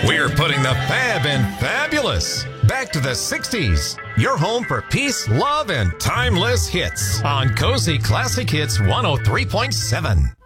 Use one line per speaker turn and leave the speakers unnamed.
We're putting the fab in fabulous. Back to the 60s. Your home for peace, love, and timeless hits on Cozy Classic Hits 103.7.